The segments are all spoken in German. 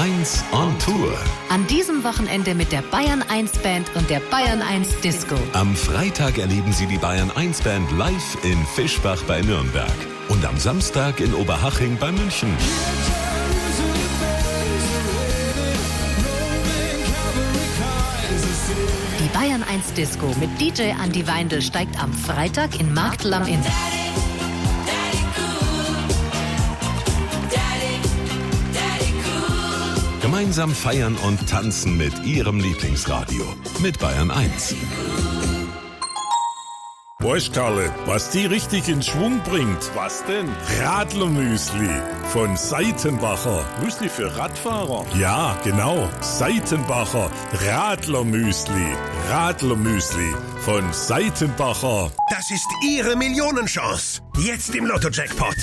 1 on Tour. An diesem Wochenende mit der Bayern 1 Band und der Bayern 1 Disco. Am Freitag erleben Sie die Bayern 1 Band live in Fischbach bei Nürnberg. Und am Samstag in Oberhaching bei München. Die Bayern 1 Disco mit DJ Andi Weindl steigt am Freitag in Marktl am Inn. Gemeinsam feiern und tanzen mit Ihrem Lieblingsradio. Mit Bayern 1. Weißt Karle, was die richtig in Schwung bringt? Was denn? Radlermüsli von Seitenbacher. Müsli für Radfahrer? Ja, genau. Seitenbacher Radlermüsli. Radlermüsli von Seitenbacher. Das ist Ihre Millionenchance. Jetzt im Lotto-Jackpot.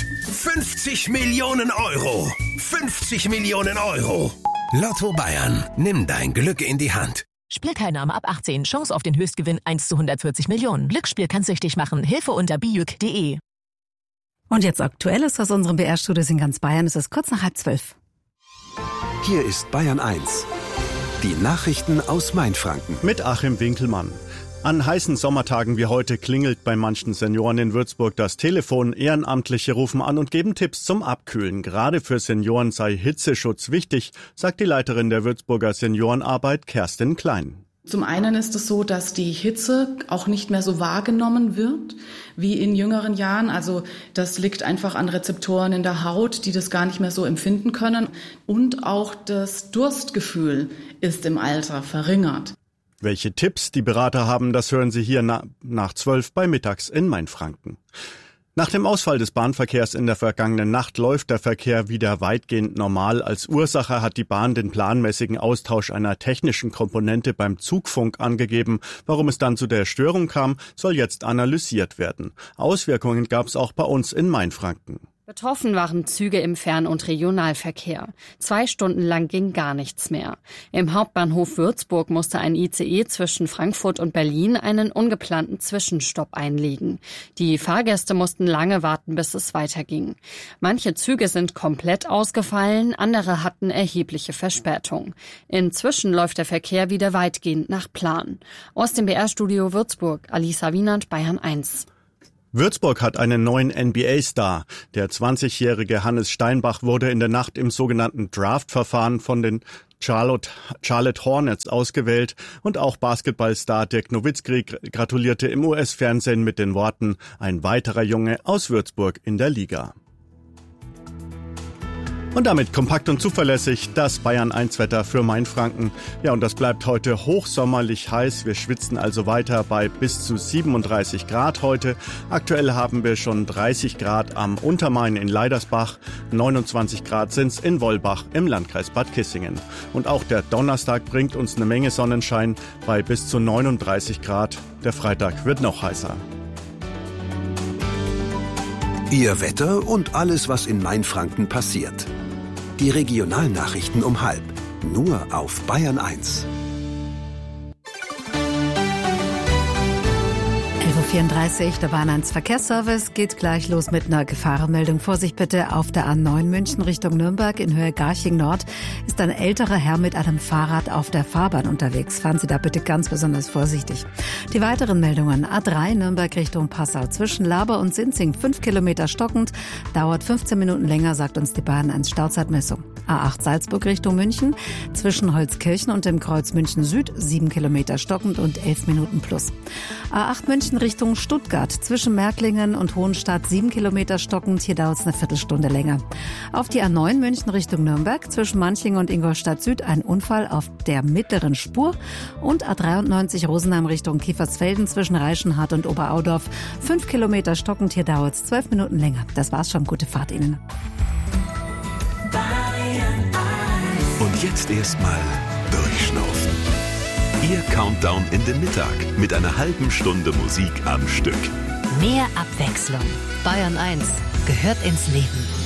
50 Millionen Euro. 50 Millionen Euro. Lotto Bayern. Nimm dein Glück in die Hand. Spielteilnahme ab 18. Chance auf den Höchstgewinn 1 zu 140 Millionen. Glücksspiel kann süchtig machen. Hilfe unter bijuk.de. Und jetzt Aktuelles aus unserem BR-Studio in ganz Bayern. Es ist kurz nach 11:30. Hier ist Bayern 1. Die Nachrichten aus Mainfranken. Mit Achim Winkelmann. An heißen Sommertagen wie heute klingelt bei manchen Senioren in Würzburg das Telefon. Ehrenamtliche rufen an und geben Tipps zum Abkühlen. Gerade für Senioren sei Hitzeschutz wichtig, sagt die Leiterin der Würzburger Seniorenarbeit Kerstin Klein. Zum einen ist es so, dass die Hitze auch nicht mehr so wahrgenommen wird wie in jüngeren Jahren. Also das liegt einfach an Rezeptoren in der Haut, die das gar nicht mehr so empfinden können. Und auch das Durstgefühl ist im Alter verringert. Welche Tipps die Berater haben, das hören Sie hier nach 12 bei Mittags in Mainfranken. Nach dem Ausfall des Bahnverkehrs in der vergangenen Nacht läuft der Verkehr wieder weitgehend normal. Als Ursache hat die Bahn den planmäßigen Austausch einer technischen Komponente beim Zugfunk angegeben. Warum es dann zu der Störung kam, soll jetzt analysiert werden. Auswirkungen gab es auch bei uns in Mainfranken. Betroffen waren Züge im Fern- und Regionalverkehr. 2 Stunden lang ging gar nichts mehr. Im Hauptbahnhof Würzburg musste ein ICE zwischen Frankfurt und Berlin einen ungeplanten Zwischenstopp einlegen. Die Fahrgäste mussten lange warten, bis es weiterging. Manche Züge sind komplett ausgefallen, andere hatten erhebliche Verspätung. Inzwischen läuft der Verkehr wieder weitgehend nach Plan. Aus dem BR-Studio Würzburg, Alisa Wienand, Bayern 1. Würzburg hat einen neuen NBA-Star. Der 20-jährige Hannes Steinbach wurde in der Nacht im sogenannten Draft-Verfahren von den Charlotte Hornets ausgewählt und auch Basketballstar Dirk Nowitzki gratulierte im US-Fernsehen mit den Worten: Ein weiterer Junge aus Würzburg in der Liga. Und damit kompakt und zuverlässig das Bayern-1-Wetter für Mainfranken. Ja, und das bleibt heute hochsommerlich heiß. Wir schwitzen also weiter bei bis zu 37 Grad heute. Aktuell haben wir schon 30 Grad am Untermain in Leidersbach. 29 Grad sind's in Wollbach im Landkreis Bad Kissingen. Und auch der Donnerstag bringt uns eine Menge Sonnenschein bei bis zu 39 Grad. Der Freitag wird noch heißer. Ihr Wetter und alles, was in Mainfranken passiert. Die Regionalnachrichten um 12:30. Nur auf Bayern 1. 11:34 Uhr, der Bayern 1 Verkehrsservice geht gleich los mit einer Gefahrenmeldung. Vorsicht bitte auf der A9 München Richtung Nürnberg in Höhe Garching Nord ist ein älterer Herr mit einem Fahrrad auf der Fahrbahn unterwegs. Fahren Sie da bitte ganz besonders vorsichtig. Die weiteren Meldungen: A3 Nürnberg Richtung Passau zwischen Laber und Sinzing 5 Kilometer stockend, dauert 15 Minuten länger, sagt uns die Bayern 1 Stauzeitmessung. A8 Salzburg Richtung München zwischen Holzkirchen und dem Kreuz München Süd 7 Kilometer stockend und 11 Minuten plus. A8 München Richtung Stuttgart zwischen Märklingen und Hohenstadt 7 Kilometer stockend, hier dauert es eine Viertelstunde länger. Auf die A9 München Richtung Nürnberg zwischen Manching und Ingolstadt Süd ein Unfall auf der mittleren Spur und A93 Rosenheim Richtung Kiefersfelden zwischen Reichenhart und Oberaudorf 5 Kilometer stockend, hier dauert es 12 Minuten länger. Das war's schon, gute Fahrt Ihnen. Und jetzt erstmal durchschnaufen. Ihr Countdown in den Mittag mit einer halben Stunde Musik am Stück. Mehr Abwechslung. Bayern 1 gehört ins Leben.